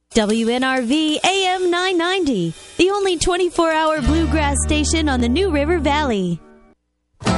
WNRV AM 990, the only 24-hour bluegrass station on the New River Valley.